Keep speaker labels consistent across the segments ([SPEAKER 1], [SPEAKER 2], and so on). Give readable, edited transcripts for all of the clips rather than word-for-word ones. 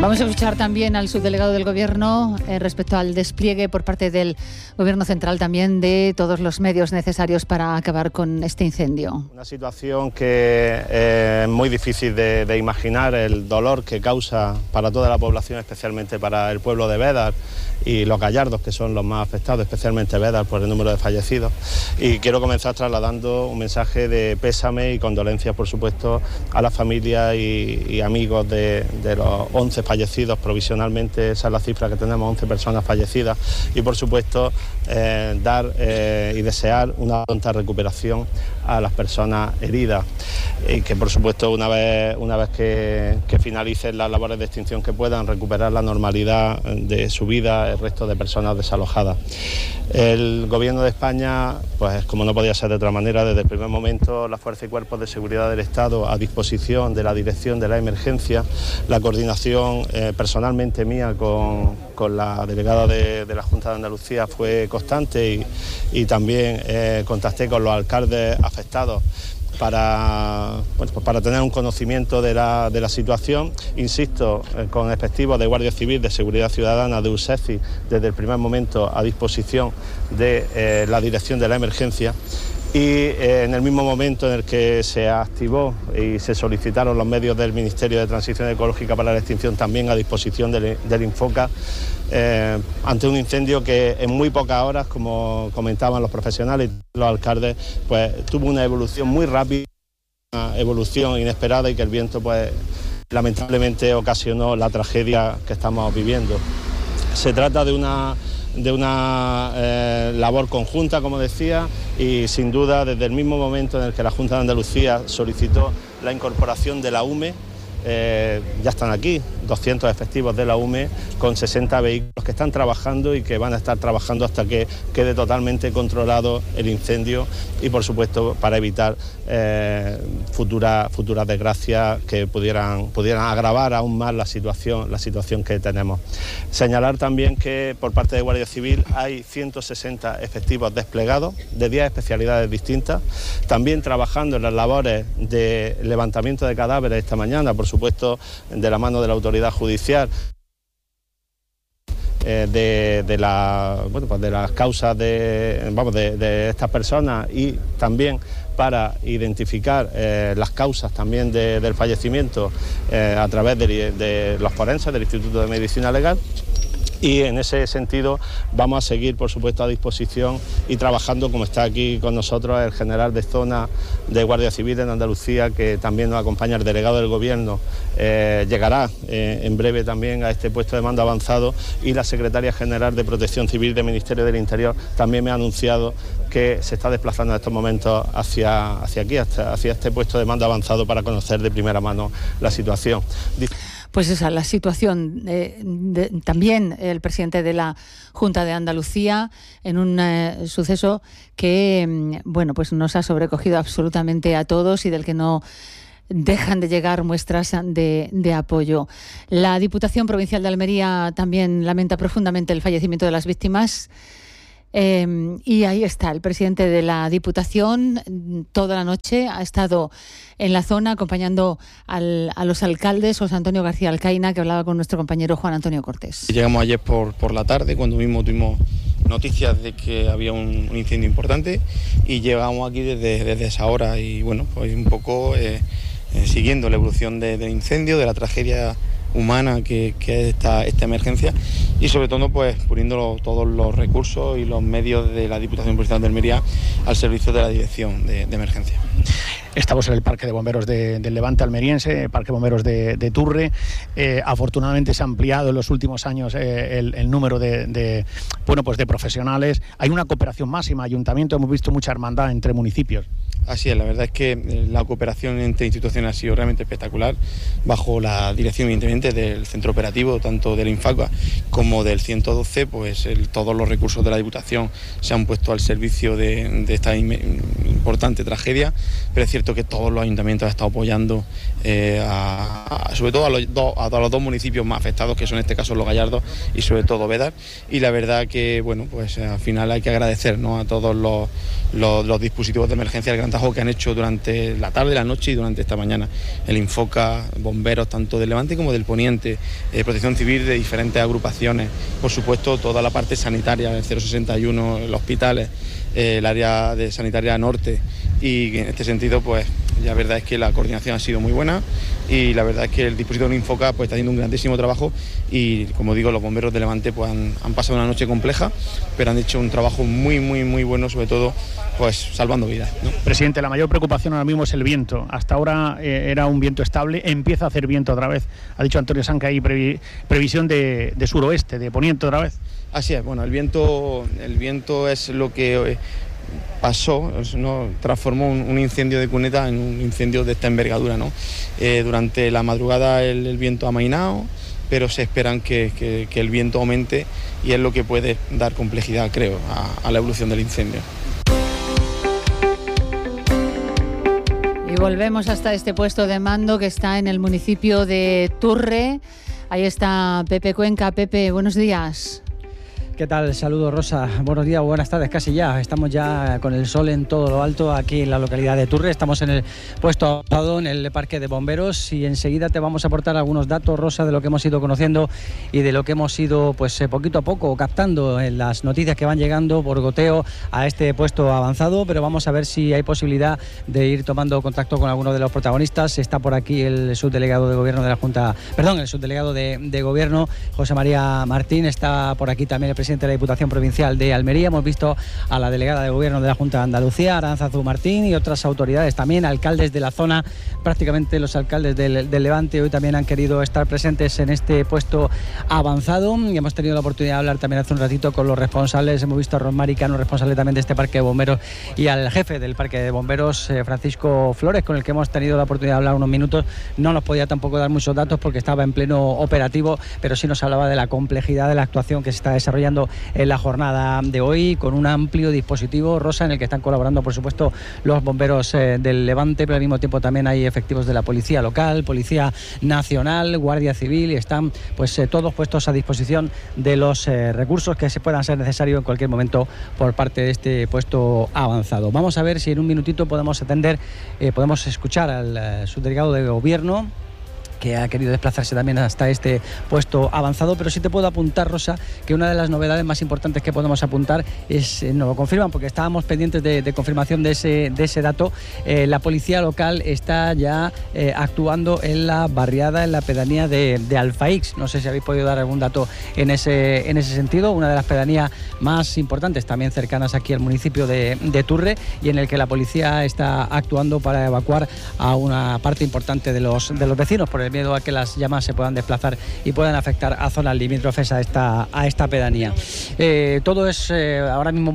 [SPEAKER 1] Vamos a escuchar también al subdelegado del Gobierno respecto al despliegue por parte del Gobierno central también de todos los medios necesarios para acabar con este incendio.
[SPEAKER 2] Una situación que es muy difícil de imaginar, el dolor que causa para toda la población, especialmente para el pueblo de Bédar y los Gallardos, que son los más afectados, especialmente Bédar por el número de fallecidos. Y quiero comenzar trasladando un mensaje de pésame y condolencias, por supuesto, a la familia y amigos de los 11 fallecidos provisionalmente. Esa es la cifra que tenemos, 11 personas fallecidas, y por supuesto dar y desear una pronta recuperación a las personas heridas, y que por supuesto una vez que finalicen las labores de extinción, que puedan recuperar la normalidad de su vida el resto de personas desalojadas. El Gobierno de España, pues como no podía ser de otra manera, desde el primer momento las fuerzas y cuerpos de seguridad del Estado a disposición de la dirección de la emergencia. La coordinación personalmente mía con la delegada de la Junta de Andalucía fue constante, y también contacté con los alcaldes afectados para tener un conocimiento de la situación. Insisto, con efectivos de Guardia Civil, de Seguridad Ciudadana, de USECI, desde el primer momento a disposición de la dirección de la emergencia. Y en el mismo momento en el que se activó y se solicitaron los medios del Ministerio de Transición Ecológica para la extinción, también a disposición del Infoca, ante un incendio que en muy pocas horas, como comentaban los profesionales y los alcaldes, pues tuvo una evolución muy rápida, una evolución inesperada, y que el viento pues lamentablemente ocasionó la tragedia que estamos viviendo. Se trata de una labor conjunta, como decía, y sin duda desde el mismo momento en el que la Junta de Andalucía solicitó la incorporación de la UME, ya están aquí 200 efectivos de la UME con 60 vehículos que están trabajando y que van a estar trabajando hasta que quede totalmente controlado el incendio, y por supuesto para evitar futuras desgracias que pudieran agravar aún más la situación que tenemos. Señalar también que por parte de Guardia Civil hay 160 efectivos desplegados de 10 especialidades distintas, también trabajando en las labores de levantamiento de cadáveres esta mañana, por supuesto de la mano de la autoridad judicial, de las causas de estas personas, y también para identificar las causas también del fallecimiento a través de los forenses del Instituto de Medicina Legal. Y en ese sentido vamos a seguir, por supuesto, a disposición y trabajando, como está aquí con nosotros el general de zona de Guardia Civil en Andalucía, que también nos acompaña, el delegado del Gobierno, llegará en breve también a este puesto de mando avanzado, y la secretaria general de Protección Civil del Ministerio del Interior también me ha anunciado que se está desplazando en estos momentos hacia aquí, hacia este puesto de mando avanzado, para conocer de primera mano la situación.
[SPEAKER 1] Pues esa es la situación. También el presidente de la Junta de Andalucía, en un suceso que pues nos ha sobrecogido absolutamente a todos y del que no dejan de llegar muestras de apoyo. La Diputación Provincial de Almería también lamenta profundamente el fallecimiento de las víctimas. Y ahí está el presidente de la Diputación, toda la noche ha estado en la zona acompañando a los alcaldes. José Antonio García Alcaina, que hablaba con nuestro compañero Juan Antonio Cortés.
[SPEAKER 3] Llegamos ayer por la tarde, cuando mismo tuvimos noticias de que había un incendio importante, y llegamos aquí desde esa hora, y bueno, pues un poco siguiendo la evolución del incendio, de la tragedia humana que es esta emergencia, y sobre todo pues poniendo todos los recursos y los medios de la Diputación Provincial de Almería al servicio de la dirección de emergencia.
[SPEAKER 4] Estamos en el Parque de Bomberos del Levante almeriense, Parque de Bomberos de Turre. Afortunadamente se ha ampliado en los últimos años el número de profesionales. Hay una cooperación máxima, ayuntamiento, hemos visto mucha hermandad entre municipios.
[SPEAKER 3] Así es, la verdad es que la cooperación entre instituciones ha sido realmente espectacular, bajo la dirección evidentemente del centro operativo, tanto del Infaca como del 112, pues todos los recursos de la Diputación se han puesto al servicio de esta importante tragedia, pero es cierto cierto que todos los ayuntamientos han estado apoyando sobre todo a los dos municipios más afectados, que son en este caso Los Gallardos y sobre todo Bédar, y la verdad que bueno, pues al final hay que agradecer, ¿no?, a todos los dispositivos de emergencia del Gran Tajo que han hecho durante la tarde, la noche y durante esta mañana. El Infoca, bomberos tanto del Levante como del Poniente, Protección Civil de diferentes agrupaciones, por supuesto toda la parte sanitaria, el 061, los hospitales, el área de sanitaria norte, y en este sentido pues la verdad es que la coordinación ha sido muy buena y la verdad es que el dispositivo de Infoca pues está haciendo un grandísimo trabajo y como digo, los bomberos de Levante pues han pasado una noche compleja, pero han hecho un trabajo muy bueno, sobre todo pues salvando vidas, ¿no?
[SPEAKER 4] Presidente, la mayor preocupación ahora mismo es el viento. Hasta ahora era un viento estable, empieza a hacer viento otra vez. Ha dicho Antonio Sanz que hay previsión de suroeste, de poniente otra vez.
[SPEAKER 3] Así es, bueno, el viento es lo que pasó, ¿no?, transformó un incendio de cuneta en un incendio de esta envergadura, ¿no? Durante la madrugada el viento ha amainado, pero se esperan que el viento aumente y es lo que puede dar complejidad, creo, a la evolución del incendio.
[SPEAKER 1] Y volvemos hasta este puesto de mando que está en el municipio de Turre. Ahí está Pepe Cuenca. Pepe, buenos días.
[SPEAKER 5] ¿Qué tal? Saludos, Rosa. Buenos días, buenas tardes, casi ya. Estamos ya con el sol en todo lo alto aquí en la localidad de Turre. Estamos en el puesto avanzado en el parque de bomberos y enseguida te vamos a aportar algunos datos, Rosa, de lo que hemos ido conociendo y de lo que hemos ido pues poquito a poco captando en las noticias que van llegando por goteo a este puesto avanzado, pero vamos a ver si hay posibilidad de ir tomando contacto con alguno de los protagonistas. Está por aquí el subdelegado de gobierno de la Junta, el subdelegado de gobierno, José María Martín. Está por aquí también el presidente de la Diputación Provincial de Almería. Hemos visto a la delegada de Gobierno de la Junta de Andalucía, Aránzazu Martín, y otras autoridades también, alcaldes de la zona, prácticamente los alcaldes del Levante hoy también han querido estar presentes en este puesto avanzado y hemos tenido la oportunidad de hablar también hace un ratito con los responsables. Hemos visto a Rosmari Cano, responsable también de este parque de bomberos, y al jefe del parque de bomberos, Francisco Flores, con el que hemos tenido la oportunidad de hablar unos minutos. No nos podía tampoco dar muchos datos porque estaba en pleno operativo, pero sí nos hablaba de la complejidad de la actuación que se está desarrollando en la jornada de hoy, con un amplio dispositivo, Rosa, en el que están colaborando por supuesto los bomberos del Levante, pero al mismo tiempo también hay efectivos de la Policía Local, Policía Nacional, Guardia Civil, y están pues todos puestos a disposición de los recursos que se puedan ser necesarios en cualquier momento por parte de este puesto avanzado. Vamos a ver si en un minutito podemos podemos escuchar al subdelegado de Gobierno, que ha querido desplazarse también hasta este puesto avanzado, pero sí te puedo apuntar, Rosa, que una de las novedades más importantes que podemos apuntar es, nos lo confirman porque estábamos pendientes de confirmación de ese dato, la Policía Local está ya actuando en la barriada, en la pedanía de Alfaix. No sé si habéis podido dar algún dato en ese sentido, una de las pedanías más importantes, también cercanas aquí al municipio de Turre, y en el que la policía está actuando para evacuar a una parte importante de los vecinos por el miedo a que las llamas se puedan desplazar y puedan afectar a zonas limítrofes a esta pedanía. Todo es ahora mismo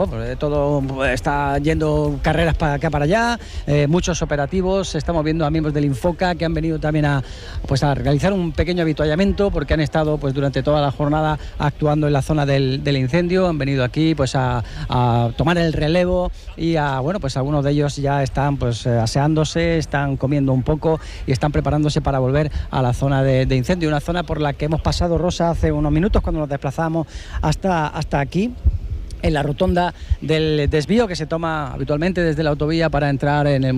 [SPEAKER 5] todo está yendo carreras para acá, para allá, muchos operativos. Estamos viendo a miembros del Infoca que han venido también a realizar un pequeño avituallamiento porque han estado pues durante toda la jornada actuando en la zona del incendio. Han venido aquí pues a tomar el relevo y algunos de ellos ya están pues aseándose, están comiendo un poco y están preparándose para volver a la zona de incendio, una zona por la que hemos pasado, Rosa, hace unos minutos cuando nos desplazamos hasta aquí, en la rotonda del desvío que se toma habitualmente desde la autovía para entrar en el